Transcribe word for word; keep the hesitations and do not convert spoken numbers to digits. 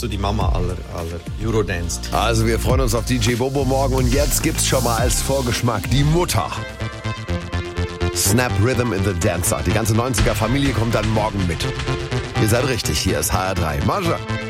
so die Mama aller, aller Eurodance-Teams. Also wir freuen uns auf D J Bobo morgen und jetzt gibt's schon mal als Vorgeschmack die Mutter. Snap Rhythm in the Dancer. Die ganze neunziger Familie kommt dann morgen mit. Ihr seid richtig, hier ist H R drei. Mascha.